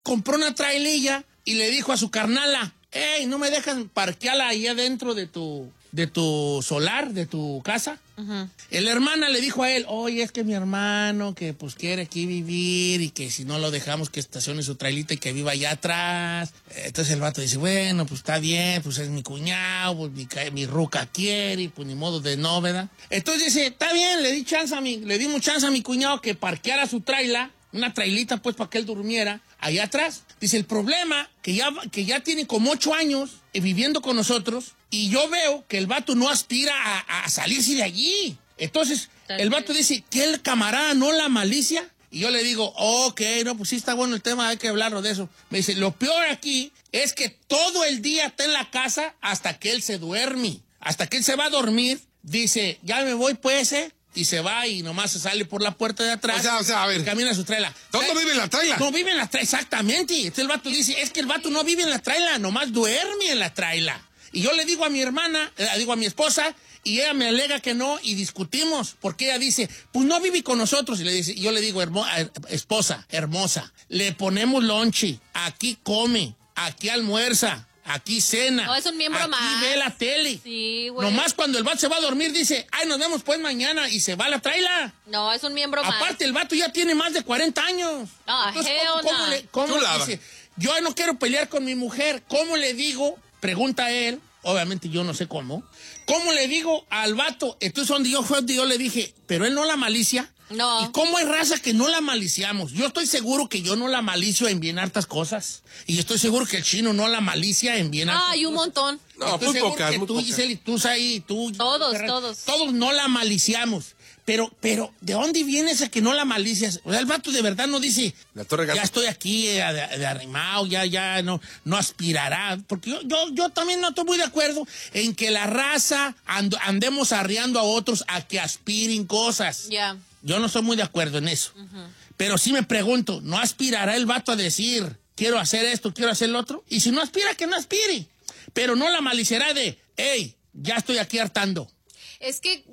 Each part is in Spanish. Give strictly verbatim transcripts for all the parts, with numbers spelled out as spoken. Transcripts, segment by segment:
compró una traililla y le dijo a su carnala, hey, ¿no me dejan parquearla ahí adentro de tu, de tu solar, de tu casa? Uh-huh. La hermana le dijo a él, oye, es que mi hermano que pues quiere aquí vivir y que si no lo dejamos que estacione su trailita y que viva allá atrás. Entonces el vato dice, bueno, pues está bien, pues es mi cuñado, pues mi, mi ruca quiere, pues ni modo de no, ¿verdad? Entonces dice, está bien, le di chance a mi, le dimos chance a mi cuñado que parqueara su traila, una trailita pues para que él durmiera allá atrás. Dice, el problema que ya, que ya tiene como ocho años viviendo con nosotros y yo veo que el vato no aspira a, a salirse de allí. Entonces, el vato dice, ¿que el camarada no la malicia? Y yo le digo, ok, no, pues sí está bueno el tema, hay que hablarlo de eso. Me dice, lo peor aquí es que todo el día está en la casa hasta que él se duerme. Hasta que él se va a dormir, dice, ya me voy pues, eh. Y se va y nomás se sale por la puerta de atrás. O sea, o sea, a ver. Y camina a su traila. ¿Dónde vive en la traila? No vive en la traila, exactamente. Entonces el vato dice, es que el vato no vive en la traila, nomás duerme en la traila. Y yo le digo a mi hermana, le digo a mi esposa, y ella me alega que no, y discutimos, porque ella dice, pues no vive con nosotros. Y le dice, y yo le digo, hermo, esposa, hermosa, le ponemos lonche, aquí come, aquí almuerza, aquí cena. No, es un miembro aquí más. Aquí ve la tele. Sí, güey. Nomás cuando el vato se va a dormir dice, ay, nos vemos pues mañana, y se va a la traila. No, es un miembro más. Aparte, el vato ya tiene más de cuarenta años. Ah, Entonces, hell ¿cómo, cómo no. le, cómo Chulada. dice? Yo no quiero pelear con mi mujer. ¿Cómo le digo? Pregunta él. Obviamente yo no sé cómo. ¿Cómo le digo al vato? Entonces donde yo fue donde yo le dije, pero él no la malicia. No. ¿Y cómo es raza que no la maliciamos? Yo estoy seguro que yo no la malicio en bien hartas cosas. Y estoy seguro que el chino no la malicia en bien hartas Ah, hay un cosas. montón. No, Estoy muy seguro pocas, que muy tú, pocas. Giselle, y tú, Saí, tú... Todos, Ferran, todos. Todos no la maliciamos. Pero, pero, ¿de dónde viene esa que no la malicias? O sea, el vato de verdad no dice, La Torre ya Gata. estoy aquí eh, de, de arrimado, ya, ya no, no aspirará. Porque yo, yo, yo también no estoy muy de acuerdo en que la raza and, andemos arriando a otros a que aspiren cosas. Ya. Yeah. Yo no estoy muy de acuerdo en eso. Uh-huh. Pero sí me pregunto, ¿no aspirará el vato a decir, quiero hacer esto, quiero hacer lo otro? Y si no aspira, que no aspire. Pero no la maliciará de, hey, ya estoy aquí hartando. Es que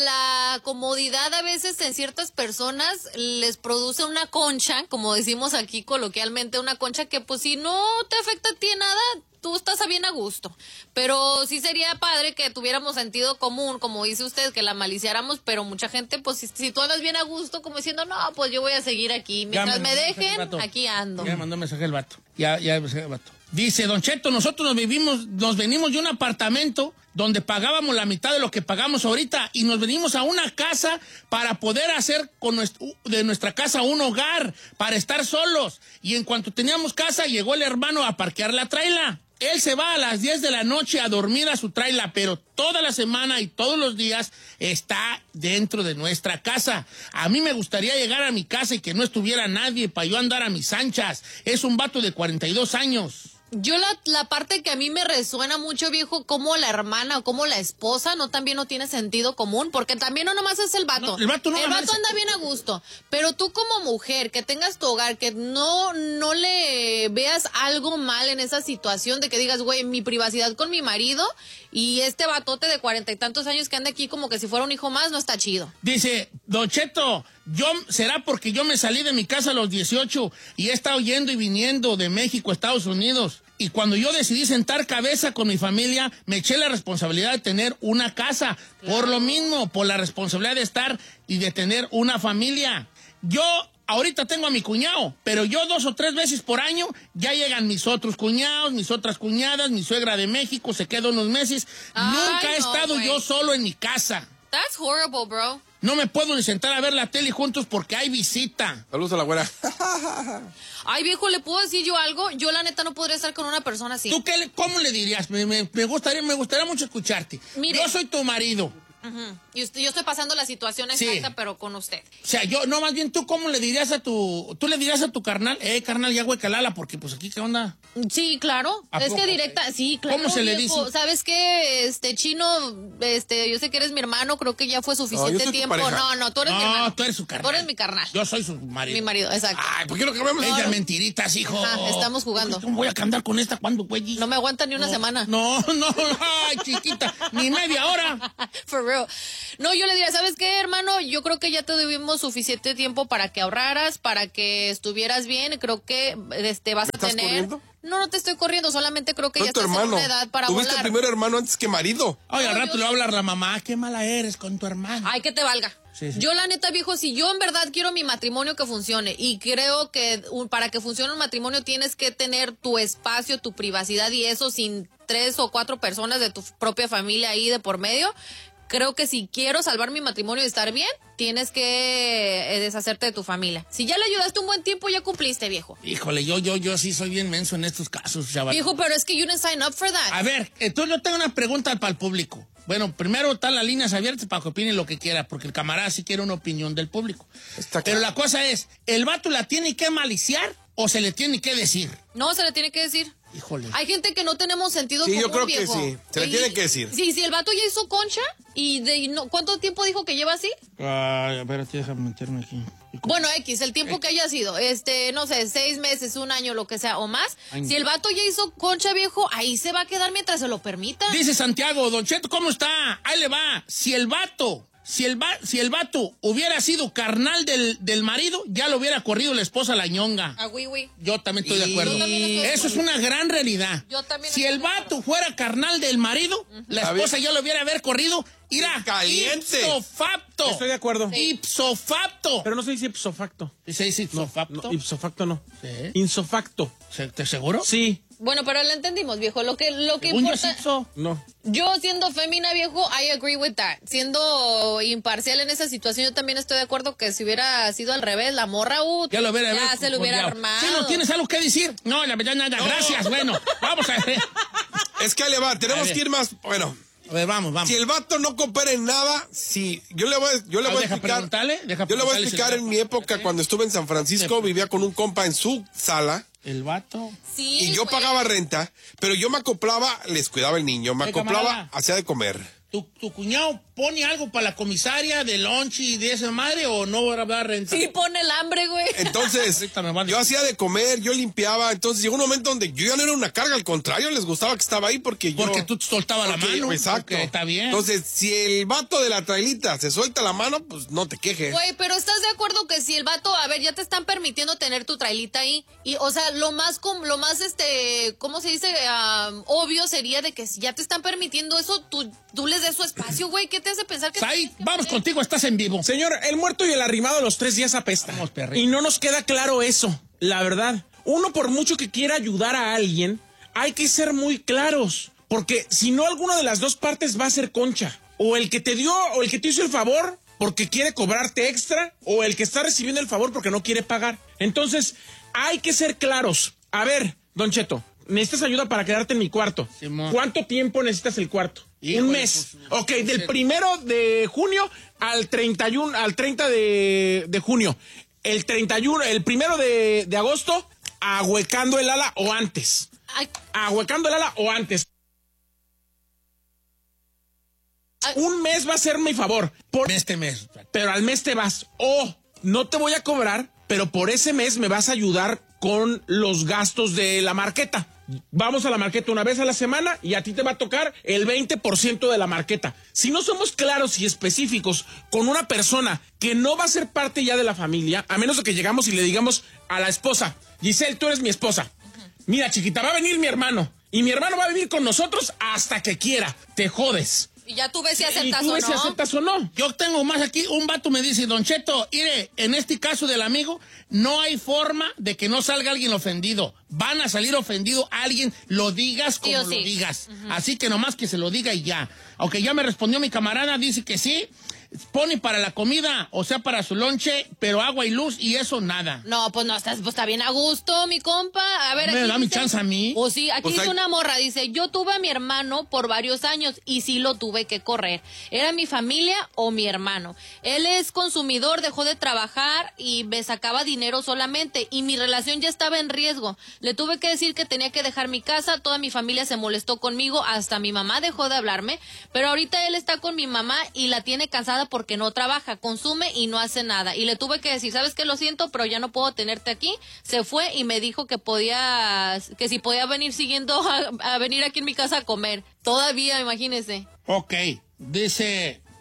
la comodidad a veces en ciertas personas les produce una concha, como decimos aquí coloquialmente, una concha que pues si no te afecta a ti en nada, tú estás bien a gusto. Pero sí sería padre que tuviéramos sentido común, como dice usted, que la maliciáramos, pero mucha gente, pues si, si tú andas bien a gusto, como diciendo, no, pues yo voy a seguir aquí. Mientras me, me dejen, aquí ando. Ya me mandó mensaje el vato. Ya, ya mensaje el vato. Dice, Don Cheto, nosotros nos vivimos, nos venimos de un apartamento donde pagábamos la mitad de lo que pagamos ahorita y nos venimos a una casa para poder hacer con nuestro, de nuestra casa un hogar, para estar solos. Y en cuanto teníamos casa, llegó el hermano a parquear la traila. Él se va a las diez de la noche a dormir a su traila, pero toda la semana y todos los días está dentro de nuestra casa. A mí me gustaría llegar a mi casa y que no estuviera nadie para yo andar a mis anchas. Es un vato de cuarenta y dos años. Yo la, la parte que a mí me resuena mucho, viejo, como la hermana o como la esposa no también no tiene sentido común, porque también no nomás es el vato. No, el vato, no el vato anda bien a gusto, pero tú como mujer que tengas tu hogar, que no, no le veas algo mal en esa situación de que digas, güey, mi privacidad con mi marido y este batote de cuarenta y tantos años que anda aquí como que si fuera un hijo más, no está chido. Dice, Don Cheto, yo, será porque yo me salí de mi casa a los dieciocho y he estado yendo y viniendo de México a Estados Unidos. Y cuando yo decidí sentar cabeza con mi familia, me eché la responsabilidad de tener una casa. Claro. Por lo mismo, por la responsabilidad de estar y de tener una familia. Yo ahorita tengo a mi cuñado, pero yo dos o tres veces por año ya llegan mis otros cuñados, mis otras cuñadas, mi suegra de México, se queda unos meses. Ay, Nunca he no, estado wey. yo solo en mi casa. That's horrible, bro. No me puedo ni sentar a ver la tele juntos porque hay visita. Saludos a la güera. Ay, viejo, ¿le puedo decir yo algo? Yo, la neta, no podría estar con una persona así. ¿Tú qué le, cómo le dirías? Me, me, me, gustaría, me gustaría mucho escucharte. Mire, yo soy tu marido. Uh-huh. Y usted, yo estoy pasando la situación exacta, sí. pero con usted. O sea, yo, no, más bien, ¿tú cómo le dirías a tu... Tú le dirías a tu carnal, eh, carnal, ya güey, calala, porque pues aquí, ¿qué onda? Sí, claro. Es poco? que directa, sí, claro. ¿Cómo se viejo. le dice? ¿Sabes qué? Este, Chino, este, yo sé que eres mi hermano, creo que ya fue suficiente no, tiempo. No, no, tú eres no, mi hermano. No, tú eres su carnal. Tú eres mi carnal. Yo soy su marido. Mi marido, exacto. Ay, ¿por qué no cambiamos? Es de mentiritas, hijo. Ajá, estamos jugando. ¿Cómo voy a andar con esta cuando, güey? No me aguanta ni una no, semana. No, no, ay, chiquita, ni media hora. For real. No, yo le diría, ¿sabes qué, hermano? Yo creo que ya te tuvimos suficiente tiempo para que ahorraras, para que estuvieras bien. Creo que este vas ¿Me a estás tener... corriendo? No, no te estoy corriendo, solamente creo que No ya es tu estás en hermano. una edad para Tuviste volar. primero hermano antes que marido. Oye, al No, rato yo le va a sí. hablar la mamá, qué mala eres con tu hermano. Ay, que te valga. Sí, sí. Yo la neta, viejo, si yo en verdad quiero mi matrimonio que funcione y creo que un- para que funcione un matrimonio tienes que tener tu espacio, tu privacidad y eso sin tres o cuatro personas de tu propia familia ahí de por medio, creo que si quiero salvar mi matrimonio y estar bien, tienes que eh, deshacerte de tu familia. Si ya le ayudaste un buen tiempo, ya cumpliste, viejo. Híjole, yo, yo, yo sí soy bien menso en estos casos, chaval. Viejo, pero es que you didn't sign up for that. A ver, entonces yo tengo una pregunta para el público. Bueno, primero están las líneas abiertas para que opinen lo que quiera, porque el camarada sí quiere una opinión del público. Está Pero claro. la cosa es, ¿el vato la tiene que maliciar o se le tiene que decir? No, se le tiene que decir. Híjole. Hay gente que no tenemos sentido Sí, común, yo creo que viejo. sí. Se le Y- tiene que decir. Sí, si el vato ya hizo concha y de no, ¿cuánto tiempo dijo que lleva así? Ay, a ver, déjame meterme aquí. Bueno, X, el tiempo que haya sido, este, no sé, seis meses, un año, lo que sea, o más. Ay. Si el vato ya hizo concha, viejo, ahí se va a quedar mientras se lo permita. Dice Santiago, Don Cheto, ¿cómo está? Ahí le va. Si el vato, si el, va, si el vato hubiera sido carnal del, del marido, ya lo hubiera corrido la esposa a la ñonga. Ah, güey, güey. Yo también estoy de Y- acuerdo. Yo también estoy de Eso es una gran realidad. Yo también Si estoy el de acuerdo. vato fuera carnal del marido, la A ver. esposa ya lo hubiera haber corrido. Irá, Caliente. ipso facto. Estoy de acuerdo. Ipso facto. Pero no se dice ipso facto. ¿Se dice ipso facto? No, ipso facto no. Sí. Insofacto. ¿Se- ¿Te seguro? Sí. Bueno, pero lo entendimos, viejo. Lo que, lo que Según yo, importa. es ipso. No. Yo siendo fémina, viejo, I agree with that. Siendo imparcial en esa situación, yo también estoy de acuerdo que si hubiera sido al revés, la morra, uh, Ya lo hubiera ya haber se lo hubiera cordiado. armado. Sí, ¿no tienes algo que decir? No, la verdad nada. Gracias, bueno. Vamos a ver. Es que ahí le va, A tenemos ver. que ir más. Bueno, A ver, vamos, vamos. si el vato no coopera en nada, si yo le voy, a- yo le Ah, voy a deja explicar. preguntarle, deja Yo le voy a preguntarle si explicar el en vato- mi época cuando estuve en San Francisco, Sí. vivía con un compa en su sala. El vato. Sí, Y yo güey. pagaba renta, pero yo me acoplaba, les cuidaba el niño, me Oye, acoplaba, camarada. hacía de comer. ¿Tu, ¿Tu cuñado pone algo para la comisaria de lunch y de esa madre o no va a dar renta? Sí, pone el hambre, güey. Entonces, Ahorita me va a yo decir. hacía de comer, yo limpiaba, entonces llegó un momento donde yo ya no era una carga, al contrario, les gustaba que estaba ahí porque yo... Porque tú te soltabas la porque- mano. Exacto. porque está bien. Entonces, si el vato de la trailita se suelta la mano, pues no te quejes. Güey, pero ¿estás de acuerdo que si el vato, a ver, ya te están permitiendo tener tu trailita ahí? Y, o sea, lo más, com- lo más, este, ¿cómo se dice? Ah, obvio sería de que si ya te están permitiendo eso, tú, tú les des su espacio, güey. ¿Qué te hace pensar que... Sai, tienes que vamos poner? contigo, estás en vivo. Señor, el muerto y el arrimado los tres días apesta. Vamos, perrito. Y no nos queda claro eso, la verdad. Uno, por mucho que quiera ayudar a alguien, hay que ser muy claros. Porque si no, alguna de las dos partes va a ser concha. O el que te dio, o el que te hizo el favor porque quiere cobrarte extra, o el que está recibiendo el favor porque no quiere pagar. Entonces, hay que ser claros. A ver, Don Cheto, necesitas ayuda para quedarte en mi cuarto. Simón. ¿Cuánto tiempo necesitas el cuarto? Híjole, Un mes. pues, Ok, del primero de junio al treinta y uno, al treinta de, de junio. El treinta y uno, el primero de, de agosto, ahuecando el ala o antes. Ay, Ahuecando el ala o antes. ay, Un mes va a ser mi favor. Por, Este mes. pero al mes te vas. O no te voy a cobrar, pero por ese mes me vas a ayudar con los gastos de la marqueta. Vamos a la marqueta una vez a la semana y a ti te va a tocar el veinte por ciento de la marqueta. Si no somos claros y específicos con una persona que no va a ser parte ya de la familia, a menos de que llegamos y le digamos a la esposa, Giselle, tú eres mi esposa. Mira, chiquita, va a venir mi hermano. Y mi hermano va a vivir con nosotros hasta que quiera. Te jodes. y ya tú ves si Y aceptas tú o ves si no. aceptas o no. Yo tengo más aquí, un vato me dice, Don Cheto, mire, en este caso del amigo, no hay forma de que no salga alguien ofendido. Van a salir ofendido a alguien, lo digas como Sí o lo sí. digas. Así que nomás que se lo diga y ya. Aunque ya me respondió mi camarada, dice que sí, pone para la comida, o sea, para su lonche, pero agua y luz y eso nada. No, pues no, estás, pues está bien a gusto, mi compa. A ver, Me aquí da mi dice- chance a mí. Pues sí, aquí Pues dice hay- una morra, dice, yo tuve a mi hermano por varios años y sí lo tuve que correr. ¿Era mi familia o mi hermano? Él es consumidor, dejó de trabajar y me sacaba dinero solamente y mi relación ya estaba en riesgo. Le tuve que decir que tenía que dejar mi casa, toda mi familia se molestó conmigo, hasta mi mamá dejó de hablarme, pero ahorita él está con mi mamá y la tiene cansada porque no trabaja, consume y no hace nada. Y le tuve que decir, ¿sabes qué? Lo siento, pero ya no puedo tenerte aquí. Se fue y me dijo que podía, que si podía venir siguiendo a, a venir aquí en mi casa a comer. Todavía, imagínese. Ok, dice,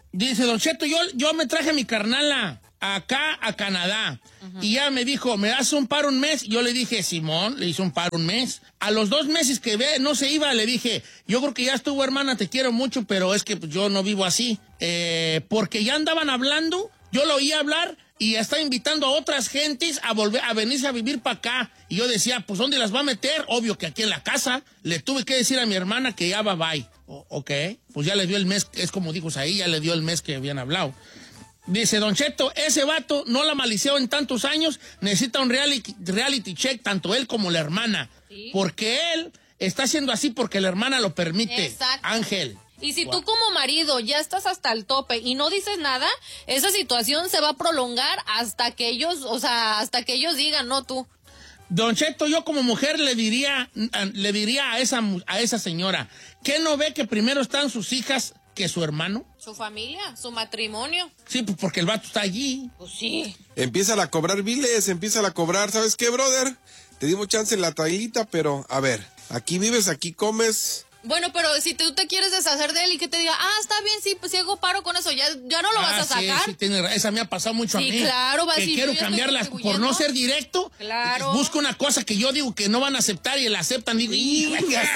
Dice, Don Cheto, yo, yo me traje a mi carnala acá a Canadá. Uh-huh. Y ya me dijo, ¿me das un paro un mes? Yo le dije, Simón, le hice un paro un mes. A los dos meses que ve, no se iba, le dije, yo creo que ya estuvo, hermana, te quiero mucho, pero es que pues, yo no vivo así. Eh, porque ya andaban hablando, yo lo oía hablar y está invitando a otras gentes a volver, a venirse a vivir para acá. Y yo decía, pues, ¿dónde las va a meter? Obvio que aquí en la casa. Le tuve que decir a mi hermana que ya va, bye. O, ok, pues ya le dio el mes, es como dijo ahí, ya le dio el mes que habían hablado. Dice, Don Cheto, ese vato no la malició en tantos años, necesita un reality, reality check, tanto él como la hermana. ¿Sí? Porque él está haciendo así porque la hermana lo permite. Exacto. Ángel. Y si wow. tú como marido ya estás hasta el tope y no dices nada, esa situación se va a prolongar hasta que ellos, o sea, hasta que ellos digan, no tú. Don Cheto, yo como mujer le diría, le diría a esa, a esa señora, ¿qué no ve que primero están sus hijas que su hermano? Su familia, su matrimonio. Sí, pues porque el vato está allí. Pues sí. Empiezan a cobrar biles, empiezan a cobrar, ¿sabes qué, brother? Te dimos chance en la trailita, pero a ver, aquí vives, aquí comes. Bueno, pero si tú te quieres deshacer de él y que te diga, ah, está bien, sí, pues si hago paro con eso, ya, ya no lo ah, vas a sacar. Sí, sí, tiene, esa me ha pasado mucho sí, a mí. Sí, claro, va a Que quiero cambiarlas por no ser directo. Claro. Busco una cosa que yo digo que no van a aceptar y la aceptan. Digo, sí,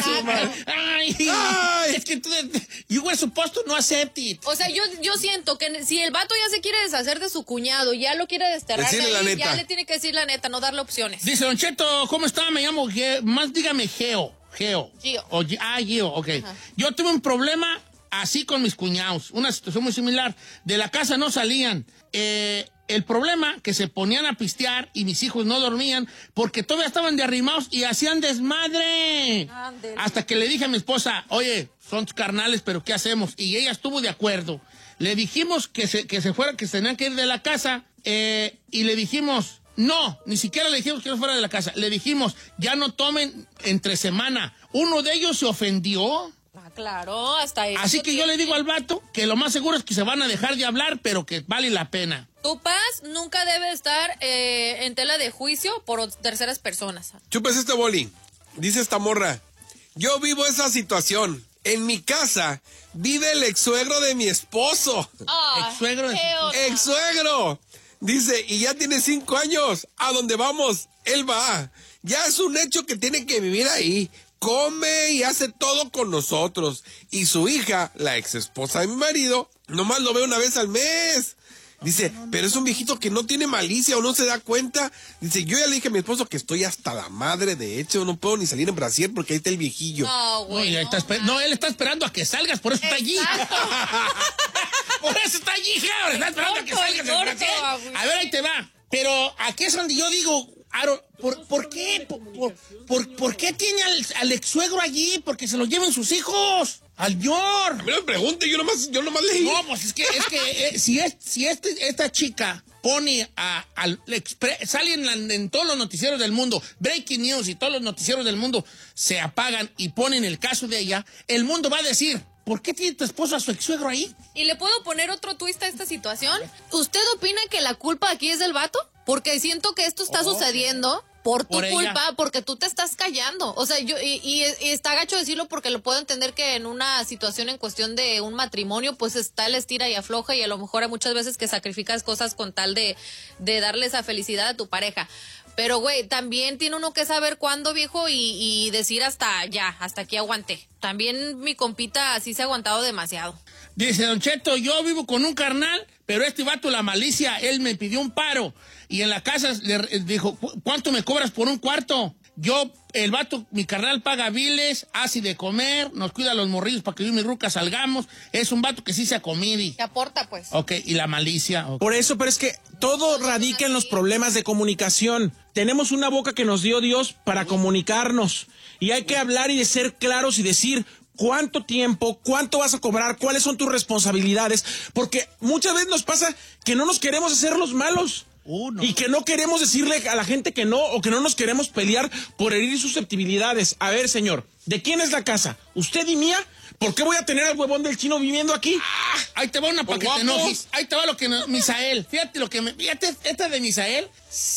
ay, ay, es que tú, you were supposed to no accept it. O sea, yo, yo siento que si el vato ya se quiere deshacer de su cuñado, ya lo quiere desterrar de ahí, ya le tiene que decir la neta, no darle opciones. Dice, Don Cheto, ¿cómo está? Me llamo, Ge más dígame Geo. Geo. Gio. O, ah, Gio, ok. Ajá. Yo tuve un problema así con mis cuñados, una situación muy similar. De la casa no salían. Eh, el problema que se ponían a pistear y mis hijos no dormían porque todavía estaban de arrimados y hacían desmadre. Andele. Hasta que le dije a mi esposa, oye, son tus carnales, pero ¿qué hacemos? Y ella estuvo de acuerdo. Le dijimos que se, que se fuera, que se tenían que ir de la casa eh, y le dijimos... No, ni siquiera le dijimos que no fuera de la casa. Le dijimos, ya no tomen entre semana. Uno de ellos se ofendió. Ah, claro, hasta eso. Así que tiene. Yo le digo al vato que lo más seguro es que se van a dejar de hablar, pero que vale la pena. Tu paz nunca debe estar eh, en tela de juicio por terceras personas. Chupes este boli. Dice esta morra, yo vivo esa situación. En mi casa vive el ex-suegro de mi esposo. Oh, ex-suegro de su... Ex-suegro. Dice, y ya tiene cinco años. A donde vamos, él va. Ya es un hecho que tiene que vivir ahí. Come y hace todo con nosotros. Y su hija, la ex esposa de mi marido, nomás lo ve una vez al mes. Dice, pero es un viejito que no tiene malicia o no se da cuenta. Dice, yo ya le dije a mi esposo que estoy hasta la madre, de hecho, no puedo ni salir en brasier porque ahí está el viejillo. No, güey. No, no, no, él está esperando a que salgas, por eso Exacto. está allí. Por eso está allí, cabrón. Está esperando a que salgas en brasier. A ver, ahí te va. Pero aquí es donde yo digo, Aro, ¿por, ¿por qué? Por, por, por, ¿Por qué tiene al, al ex suegro allí? Porque se lo lleven sus hijos. Al Yor. A mí no me pregunte, yo nomás, yo nomás leí. No, pues es que, es que eh, si, es, si este, esta chica pone a, al salen en, en todos los noticieros del mundo, Breaking News y todos los noticieros del mundo se apagan y ponen el caso de ella, el mundo va a decir, ¿por qué tiene tu esposo a su ex suegro ahí? ¿Y le puedo poner otro twist a esta situación? ¿Usted opina que la culpa aquí es del vato? Porque siento que esto está oh, sucediendo por tu por culpa, ella. Porque tú te estás callando. O sea, yo y, y, y está gacho decirlo porque lo puedo entender que en una situación en cuestión de un matrimonio, pues está el estira y afloja y a lo mejor hay muchas veces que sacrificas cosas con tal de, de darle esa felicidad a tu pareja. Pero, güey, también tiene uno que saber cuándo, viejo, y, y decir hasta ya, hasta aquí aguanté. También mi compita así se ha aguantado demasiado. Dice, Don Cheto, yo vivo con un carnal, pero este vato, la malicia, él me pidió un paro. Y en la casa le dijo, ¿cuánto me cobras por un cuarto? Yo, el vato, mi carnal paga biles, hace de comer, nos cuida los morrillos para que yo y mi ruca salgamos. Es un vato que sí se acomide. Te aporta, pues. Ok, y la malicia. Okay. Por eso, pero es que todo radica en los problemas de comunicación. Tenemos una boca que nos dio Dios para comunicarnos. Y hay que hablar y de ser claros y decir cuánto tiempo, cuánto vas a cobrar, cuáles son tus responsabilidades. Porque muchas veces nos pasa que no nos queremos hacer los malos. Uh, no. Y que no queremos decirle a la gente que no, o que no nos queremos pelear por herir susceptibilidades. A ver, señor, ¿de quién es la casa? ¿Usted y mía? ¿Por qué voy a tener al huevón del chino viviendo aquí? Ah, ahí te va una para que te enojes. Ahí te va lo que... Misael, fíjate lo que me... Fíjate, esta de Misael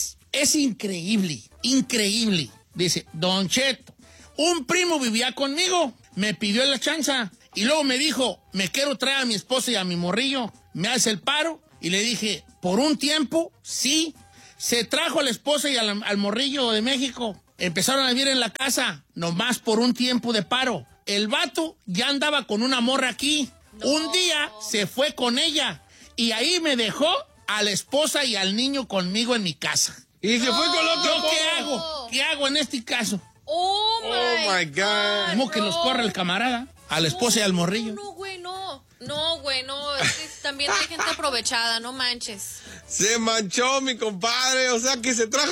es increíble, increíble. Dice, Don Cheto, un primo vivía conmigo, me pidió la chanza Y luego me dijo, me quiero traer a mi esposa y a mi morrillo. ¿Me hace el paro? Y le dije, por un tiempo, sí. Se trajo a la esposa y al, al morrillo de México. Empezaron a vivir en la casa, nomás por un tiempo de paro. El vato ya andaba con una morra aquí. No. Un día se fue con ella. Y ahí me dejó a la esposa y al niño conmigo en mi casa. Y se no. fue con otro. ¿Yo qué hago? ¿Qué hago en este caso? Oh, my, oh my God. ¿Cómo que los corre el camarada? A la esposa no, y al morrillo. No, güey, no. No, güey, no. Es que también hay gente aprovechada, no manches. Se manchó mi compadre, o sea que se trajo.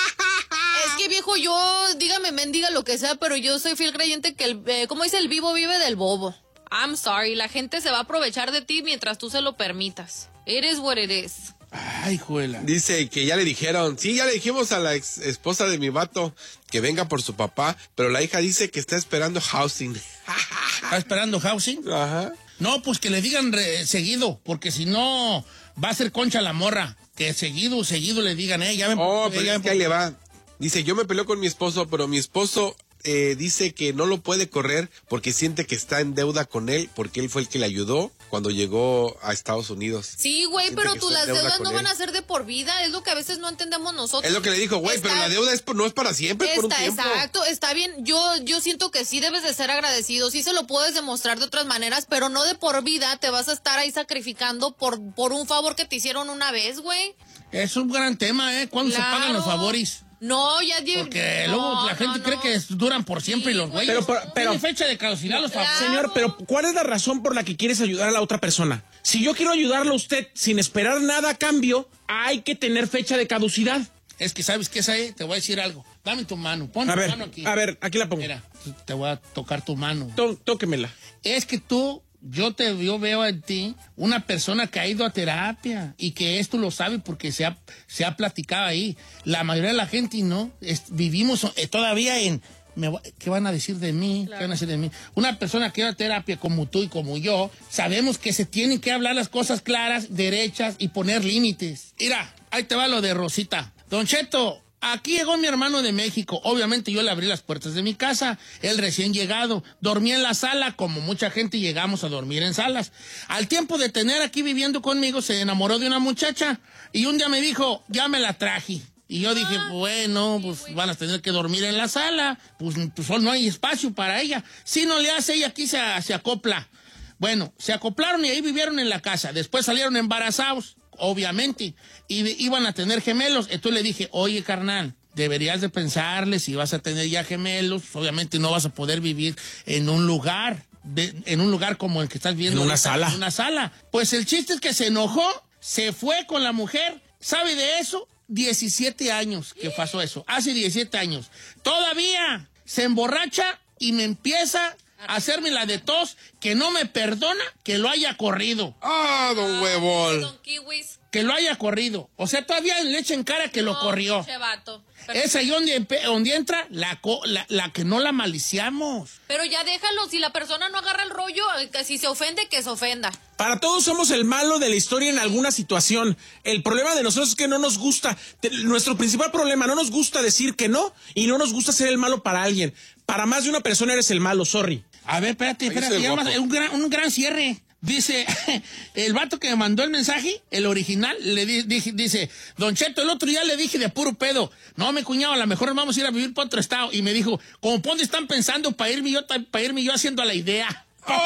Es que viejo, yo, dígame, mendiga lo que sea, pero yo soy fiel creyente que el, eh, como dice, el vivo vive del bobo. I'm sorry, la gente se va a aprovechar de ti mientras tú se lo permitas. It is what it is. Ay, juela. Dice que ya le dijeron, sí, ya le dijimos a la ex esposa de mi vato que venga por su papá, pero la hija dice que está esperando housing. ¿Está esperando housing? Ajá. No, pues que le digan re, seguido, porque si no va a ser concha la morra. Que seguido, seguido le digan, eh, ya ven. Oh, eh, pero ya es que ahí le va. Dice, yo me peleo con mi esposo, pero mi esposo eh, dice que no lo puede correr porque siente que está en deuda con él, porque él fue el que le ayudó cuando llegó a Estados Unidos. Sí, güey, pero tú las deudas no van a ser de por vida, es lo que a veces no entendemos nosotros. Es lo que le dijo, güey, pero la deuda es por, no es para siempre, es por un tiempo. Exacto, está bien, yo, yo siento que sí debes de ser agradecido, sí se lo puedes demostrar de otras maneras, pero no de por vida te vas a estar ahí sacrificando por, por un favor que te hicieron una vez, güey. Es un gran tema, ¿eh? ¿Cuándo claro. se pagan los favores? No, ya... Porque no, luego la gente no, cree no. que duran por siempre sí, y los güeyes. Pero, pero, pero tiene fecha de caducidad los favores. Claro. Señor, pero ¿cuál es la razón por la que quieres ayudar a la otra persona? Si yo quiero ayudarlo a usted sin esperar nada a cambio, hay que tener fecha de caducidad. Es que, ¿sabes qué es ahí? Te voy a decir algo. Dame tu mano. Pon a tu ver, mano aquí. A ver, aquí la pongo. Mira, te voy a tocar tu mano. Tó, tóquemela. Es que tú... Yo te yo veo en ti una persona que ha ido a terapia y que esto lo sabe porque se ha, se ha platicado ahí. La mayoría de la gente no. Es, vivimos eh, todavía en... Me, ¿Qué van a decir de mí? Claro. ¿Qué van a decir de mí? Una persona que va a terapia como tú y como yo, sabemos que se tienen que hablar las cosas claras, derechas y poner límites. Mira, ahí te va lo de Rosita. Don Cheto, aquí llegó mi hermano de México. Obviamente yo le abrí las puertas de mi casa. Él recién llegado. Dormí en la sala, como mucha gente llegamos a dormir en salas. Al tiempo de tener aquí viviendo conmigo, se enamoró de una muchacha. Y un día me dijo, ya me la traje. Y yo dije, bueno, pues van a tener que dormir en la sala. Pues, pues no hay espacio para ella. Si no le hace, ella aquí se, se acopla. Bueno, se acoplaron y ahí vivieron en la casa. Después salieron embarazados, obviamente. Y iban a tener gemelos. Entonces le dije, oye, carnal, deberías de pensarle si vas a tener ya gemelos. Obviamente no vas a poder vivir en un lugar, de, en un lugar como el que estás viendo. En una sala. En una sala. Pues el chiste es que se enojó, se fue con la mujer. ¿Sabe de eso? diecisiete años que pasó eso. Hace diecisiete años. Todavía se emborracha y me empieza a hacerme la de tos que no me perdona que lo haya corrido. Ah, don huevón. Don Kiwis. Que lo haya corrido. O sea, todavía le echa en cara que no, lo corrió. Chevato. Es ahí donde, donde entra la, la, la que no la maliciamos. Pero ya déjalo, si la persona no agarra el rollo, si se ofende, que se ofenda. Para todos somos el malo de la historia en alguna situación. El problema de nosotros es que no nos gusta, nuestro principal problema, no nos gusta decir que no y no nos gusta ser el malo para alguien. Para más de una persona eres el malo, sorry. A ver, espérate, espérate, ya más, un, gran, un gran cierre. Dice, el vato que me mandó el mensaje, el original, le di, dije, dice, Don Cheto, el otro día le dije de puro pedo, no, me cuñado, a lo mejor nos vamos a ir a vivir para otro estado. Y me dijo, ¿cómo dónde están pensando para irme yo, para irme yo haciendo la idea?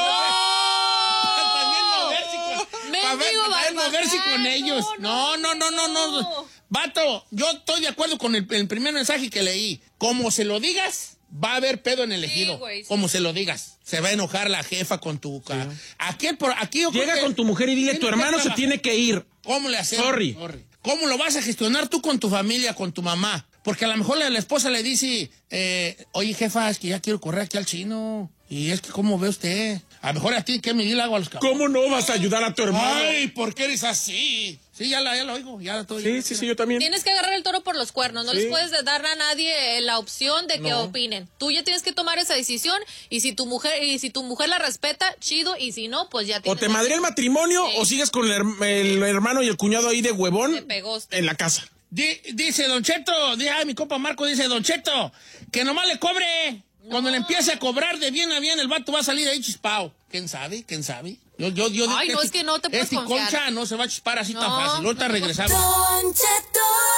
¡Oh! Para ver, moverse con ellos. No, no, no, no, no. no. Vato, yo estoy de acuerdo con el, el primer mensaje que leí. Como se lo digas, va a haber pedo en el ejido. Sí, güey, sí. Como se lo digas. Se va a enojar la jefa con tu... Sí. Aquí, por, aquí yo Llega con tu mujer y dile, tu hermano se tiene que ir. ¿Cómo le hacemos? Sorry. Sorry. ¿Cómo lo vas a gestionar tú con tu familia, con tu mamá? Porque a lo mejor la, la esposa le dice, eh, oye, jefa, es que ya quiero correr aquí al chino. Y es que, ¿cómo ve usted? A lo mejor a ti que medir el agua a los cabros. ¿Cómo no vas a ayudar a tu hermano? Ay, ¿por qué eres así? Sí, ya la, ya la oigo, ya la estoy. Sí, sí, sí, yo también. Tienes que agarrar el toro por los cuernos, no sí. les puedes dar a nadie la opción de que no. opinen. Tú ya tienes que tomar esa decisión y si tu mujer y si tu mujer la respeta, chido, y si no, pues ya tienes. O te madría el matrimonio sí. o sigues con el, el hermano y el cuñado ahí de huevón en la casa. D dice Don Cheto, dice, ay, mi compa Marco dice, Don Cheto, que nomás le cobre. Cuando le empiece a cobrar de bien a bien, el vato va a salir ahí chispao. ¿Quién sabe? ¿Quién sabe? Yo, yo, yo Ay, no, es que no te puedes Este confiar. Concha no se va a chispar así No, tan fácil. Ahorita no, regresamos. Don Cheto.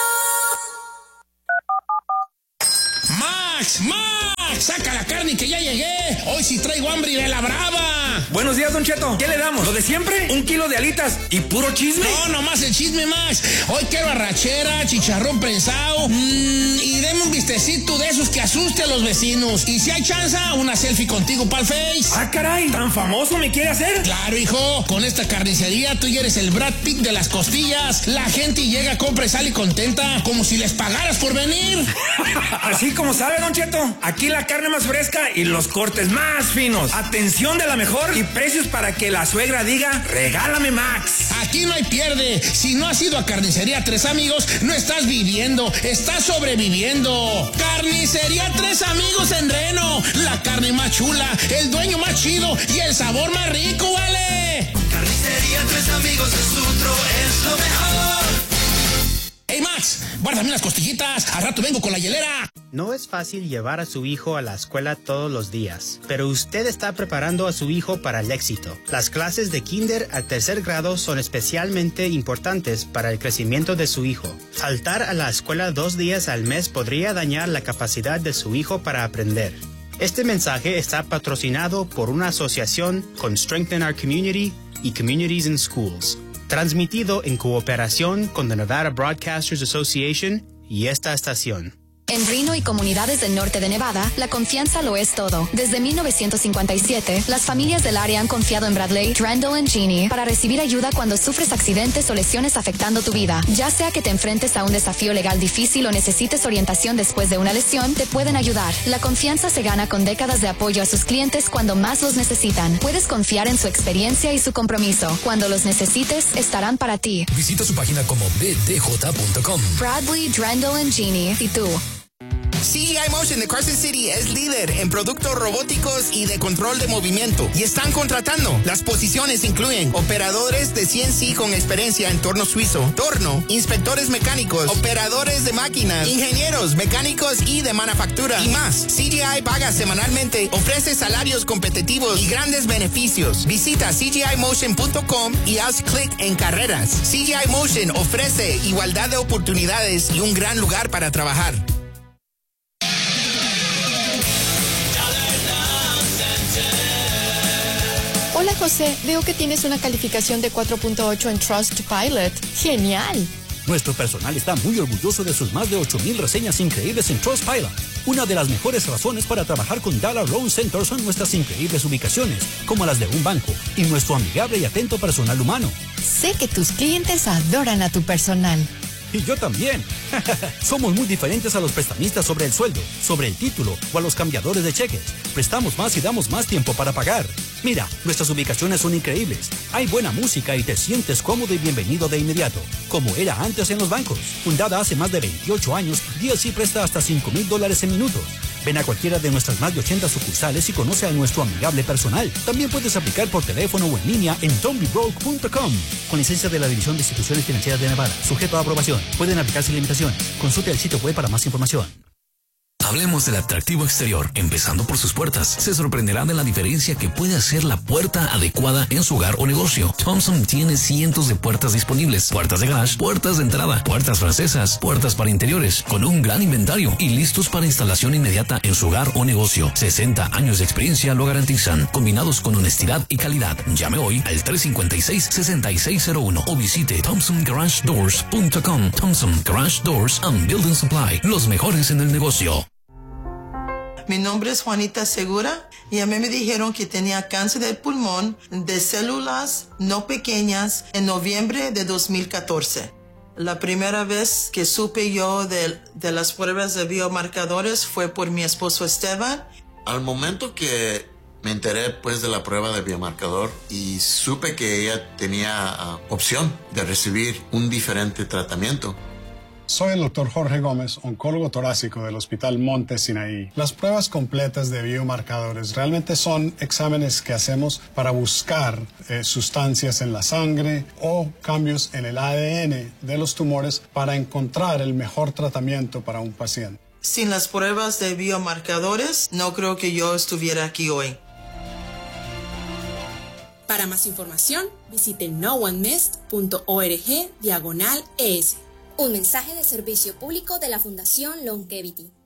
¡Max! ¡Max! ¡Saca la carne que ya llegué! Hoy sí traigo hambre y de la brava. Buenos días, Don Cheto. ¿Qué le damos? ¿Lo de siempre? ¿Un kilo de alitas y puro chisme? No, nomás el chisme, Max. Hoy quiero arrachera, chicharrón prensado mmm, y deme un vistecito de esos que asuste a los vecinos. Y si hay chance, una selfie contigo pa'l Face. Ah, caray, ¿tan famoso me quiere hacer? Claro, hijo. Con esta carnicería tú ya eres el Brad Pitt de las costillas. La gente llega, compra y sale contenta, como si les pagaras por venir. Así como sabe, Don Cheto, aquí la carne más fresca y los cortes más finos. Atención de la mejor y precios para que la suegra diga, regálame Max. Aquí no hay pierde. Si no has ido a Carnicería Tres Amigos, no estás viviendo, estás sobreviviendo. Carnicería Tres Amigos en Reno. La carne más chula, el dueño más chido y el sabor más rico, ¿vale? Carnicería Tres Amigos, el sutro es lo mejor. Hey, Max, guárdame unas costillitas. Al rato vengo con la hielera. No es fácil llevar a su hijo a la escuela todos los días, pero usted está preparando a su hijo para el éxito. Las clases de kinder al tercer grado son especialmente importantes para el crecimiento de su hijo. Faltar a la escuela dos días al mes podría dañar la capacidad de su hijo para aprender. Este mensaje está patrocinado por una asociación con Strengthen Our Community y Communities in Schools. Transmitido en cooperación con the Nevada Broadcasters Association y esta estación. En Reno y comunidades del norte de Nevada, la confianza lo es todo. Desde mil novecientos cincuenta y siete, las familias del área han confiado en Bradley, Drandle y Jeannie para recibir ayuda cuando sufres accidentes o lesiones afectando tu vida. Ya sea que te enfrentes a un desafío legal difícil o necesites orientación después de una lesión, te pueden ayudar. La confianza se gana con décadas de apoyo a sus clientes cuando más los necesitan. Puedes confiar en su experiencia y su compromiso. Cuando los necesites, estarán para ti. Visita su página como b d j punto com. Bradley, Drandle y Jeannie. ¿Y tú? C G I Motion de Carson City es líder en productos robóticos y de control de movimiento y están contratando. Las posiciones incluyen operadores de C N C con experiencia en torno suizo, torno, inspectores mecánicos, operadores de máquinas, ingenieros mecánicos y de manufactura y más. C G I paga semanalmente, ofrece salarios competitivos y grandes beneficios. Visita c g i motion punto com y haz clic en carreras. C G I Motion ofrece igualdad de oportunidades y un gran lugar para trabajar. Hola José, veo que tienes una calificación de cuatro punto ocho en Trustpilot. ¡Genial! Nuestro personal está muy orgulloso de sus más de ocho mil reseñas increíbles en Trustpilot. Una de las mejores razones para trabajar con Dallas Loan Center son nuestras increíbles ubicaciones, como las de un banco, y nuestro amigable y atento personal humano. Sé que tus clientes adoran a tu personal. Y yo también. Somos muy diferentes a los prestamistas sobre el sueldo, sobre el título o a los cambiadores de cheques. Prestamos más y damos más tiempo para pagar. Mira, nuestras ubicaciones son increíbles. Hay buena música y te sientes cómodo y bienvenido de inmediato, como era antes en los bancos. Fundada hace más de veintiocho años, D L C presta hasta cinco mil dólares en minutos. Ven a cualquiera de nuestras más de ochenta sucursales y conoce a nuestro amigable personal. También puedes aplicar por teléfono o en línea en don't be broke punto com. Con licencia de la División de Instituciones Financieras de Nevada, sujeto a aprobación. Pueden aplicarse limitaciones. Consulte el sitio web para más información. Hablemos del atractivo exterior, empezando por sus puertas. Se sorprenderá de la diferencia que puede hacer la puerta adecuada en su hogar o negocio. Thompson tiene cientos de puertas disponibles. Puertas de garage, puertas de entrada, puertas francesas, puertas para interiores, con un gran inventario y listos para instalación inmediata en su hogar o negocio. sesenta años de experiencia lo garantizan, combinados con honestidad y calidad. Llame hoy al tres cinco seis, seis seis cero uno o visite thompson garage doors punto com. Thompson Garage Doors and Building Supply, los mejores en el negocio. Mi nombre es Juanita Segura y a mí me dijeron que tenía cáncer del pulmón de células no pequeñas en noviembre de dos mil catorce. La primera vez que supe yo de, de las pruebas de biomarcadores fue por mi esposo Esteban. Al momento que me enteré pues de la prueba de biomarcador y supe que ella tenía uh, opción de recibir un diferente tratamiento. Soy el doctor Jorge Gómez, oncólogo torácico del Hospital Monte Sinaí. Las pruebas completas de biomarcadores realmente son exámenes que hacemos para buscar eh, sustancias en la sangre o cambios en el A D N de los tumores para encontrar el mejor tratamiento para un paciente. Sin las pruebas de biomarcadores, no creo que yo estuviera aquí hoy. Para más información, visite no one missed punto org diagonal es. Un mensaje de servicio público de la Fundación Longevity.